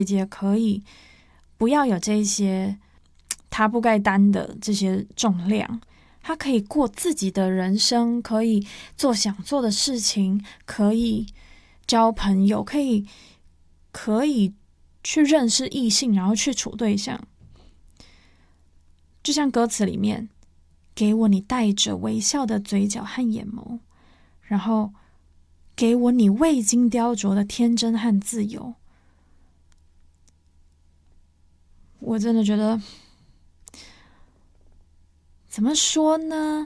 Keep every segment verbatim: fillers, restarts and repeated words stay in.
姐姐可以不要有这些她不该担的这些重量，她可以过自己的人生，可以做想做的事情，可以交朋友，可以可以去认识异性，然后去处对象。就像歌词里面，给我你带着微笑的嘴角和眼眸，然后给我你未经雕琢的天真和自由。我真的觉得，怎么说呢？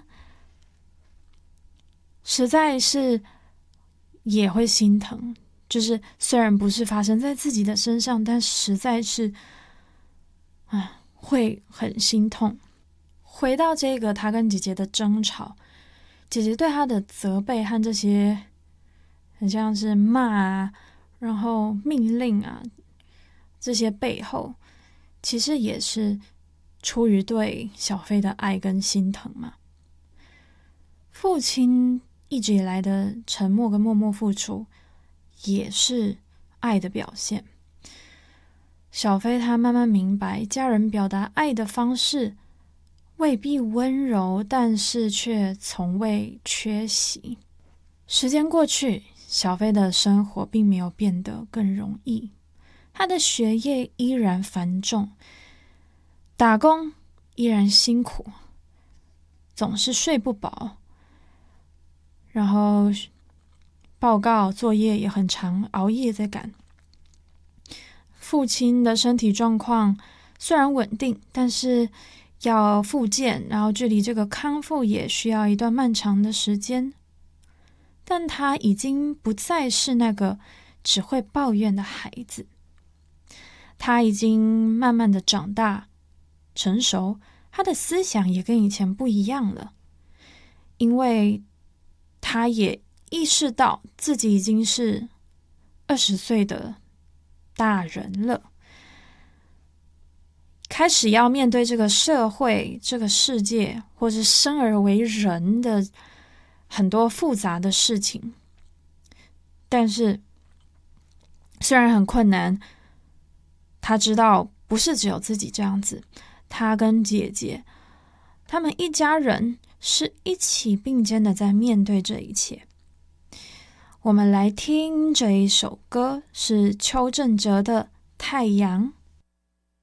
实在是也会心疼。就是虽然不是发生在自己的身上，但实在是，啊，会很心痛。回到这个他跟姐姐的争吵，姐姐对他的责备和这些很像是骂啊，然后命令啊，这些背后其实也是出于对小飞的爱跟心疼嘛。父亲一直以来的沉默跟默默付出也是爱的表现。小飞他慢慢明白，家人表达爱的方式未必温柔，但是却从未缺席。时间过去，小飞的生活并没有变得更容易，他的学业依然繁重，打工依然辛苦，总是睡不饱，然后报告作业也很长，熬夜在赶。父亲的身体状况虽然稳定，但是要复健，然后距离这个康复也需要一段漫长的时间。但他已经不再是那个只会抱怨的孩子，他已经慢慢的长大成熟，他的思想也跟以前不一样了，因为他也意识到自己已经是二十岁的大人了，开始要面对这个社会、这个世界，或是生而为人的很多复杂的事情。但是虽然很困难，他知道不是只有自己这样子，他跟姐姐他们一家人是一起并肩的在面对这一切。我们来听这一首歌，是邱正哲的《太阳》。